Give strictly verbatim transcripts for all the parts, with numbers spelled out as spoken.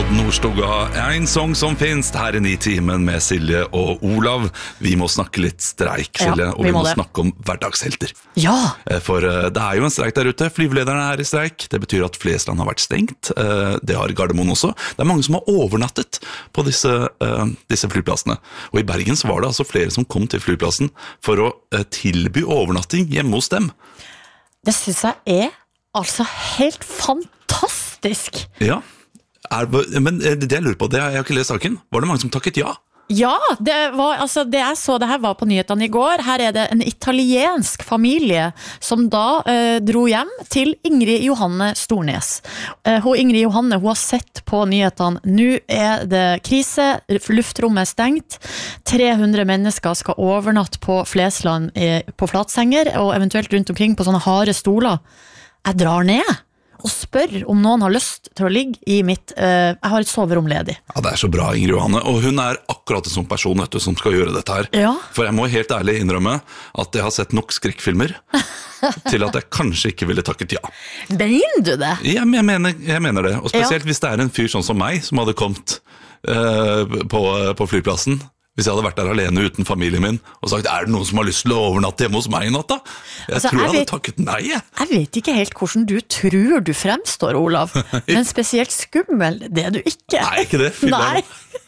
Odd Nordstoga, en sång som finnes her i Nitimen med Silje og Olav. Vi må snakke litt streik, Silje, Ja, og vi vi må må det. snakke om hverdagshelter. Ja, For eh, det er jo en streik der ute, flyvelederne er i streik, det betyr at Flesland har vært stengt, Eh, det har Gardermoen også. Det er mange som har overnattet på disse, eh, disse flyplassene. Og i Bergen så var det altså flere som kom til flyplassen for å eh, tilby overnatting hjemme hos dem. det synes jeg er altså helt fantastisk. Ja, er, men eh, det jeg lurer på, det har jeg ikke lest saken. Var det mange som takket ja? Ja, det var, altså det jeg så, det her var på nyhetene i går. Her er det en italiensk familie som da eh, dro hjem til Ingrid Johanne Stornes. Eh, hun Ingrid Johanne, hun har sett på nyhetene. Nå er det krise, luftrommet er stengt. tre hundre mennesker skal overnatte på Flesland eh, på flatsenger, og eventuelt rundt omkring på sånne harde stoler. Jeg drar ned og spør om noen har lyst til å ligge i mitt, uh, jeg har et soverom ledig. Ja, det er så bra, Ingrid Johanne, og hun er akkurat en sånn person vet du, som skal gjøre dette her. Ja. For jeg må helt ærlig innrømme at jeg har sett nok skrekkfilmer til at jeg kanskje ikke ville takket ja. Mener du det? Ja, men jeg mener, jeg mener det, og spesielt hvis det er en fyr sånn som meg som hadde kommet uh, på, på flyplassen. Hvis jeg hadde vært der alene uten familien min og sagt, er det noen som har lyst til å overnatte hjemme hos meg i natt da? Jeg Altså, tror jeg jeg hadde vet- takket nei, jeg. Jeg vet ikke helt hvordan du tror du fremstår, Olav, men spesielt skummel, det er du ikke. Nei, ikke det, fylla. Nei.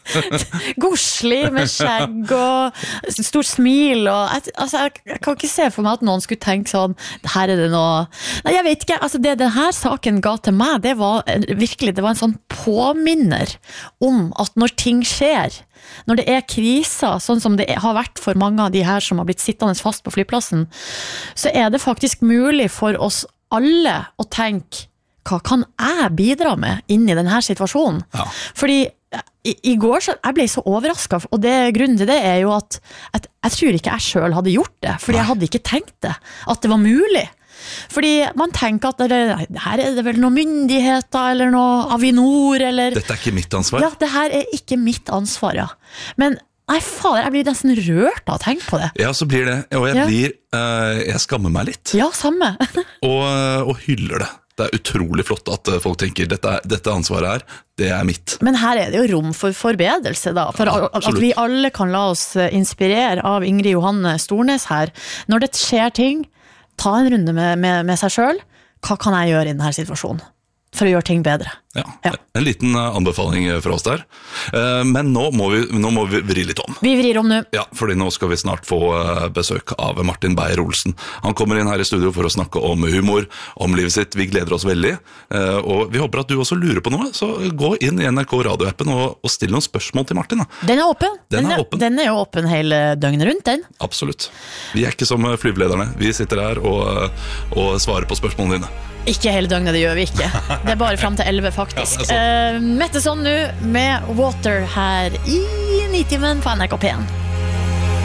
Godslig med skjegg og stort smil og, jeg, altså, jeg, jeg kan ikke se for meg at noen skulle tenke sånn, her er det noe, nei, jeg vet ikke, altså det denne saken ga til meg, det var en- virkelig, det var en sånn påminner om at når ting skjer, når det er kriser, sånn som det har vært for mange av de her som har blitt sittende fast på flyplassen, så er det faktisk mulig for oss alle å tenke, hva kan jeg bidra med inn i denne situasjonen? Ja. Fordi i, i går så, jeg ble så overrasket, og det, grunnen til det er jo at, at jeg tror ikke jeg selv hadde gjort det, fordi jeg hadde ikke tenkt det, at det var mulig. Fordi man tenker at det, her er det vel noen myndigheter, eller noe Avinor, eller... Dette er ikke mitt ansvar. Ja, det her er ikke mitt ansvar, ja. Men, nei fader, jeg blir nesten rørt av å tenke på det. Ja, så blir det, og jeg Ja. blir, eh, jeg skammer meg litt, Ja, samme. og, og hyller det. Det er utrolig flott at eh, folk tenker, dette, er- dette ansvaret her, det er mitt. Men her er det jo rom for forbedrelse da, for Ja, at absolutt. vi alle kan la oss inspirere av Ingrid Johanne Stornes her. Når det skjer ting, ta en runde med, med, med seg selv. Hva kan jeg gjøre i denne situasjonen for å gjøre ting bedre? Ja, Ja. en liten eh, anbefaling fra oss der. Eh, Men nå må vi, nå må vi vri litt om. Vi vrir om nå. Ja, fordi nå skal vi snart få eh, besøk av Martin Beyer-Olsen. Han kommer inn her i studio for å snakke om humor, om livet sitt. Vi gleder oss veldig. Eh, Og vi håper at du også lurer på noe, så gå inn i N R K radioappen og, og still noen spørsmål til Martin. Da. Den er åpen. Den er åpen. Den er jo åpen hele døgnet rundt, den. Absolutt. Vi er ikke som flyvelederne. Vi sitter her og, og svarer på spørsmålene dine. Ikke hele døgnet, det gjør vi ikke. Det er bare frem til elleve, faktisk. Ja, det er Eh, Mette sånn nå med Water her i Nitimen på N R K P en.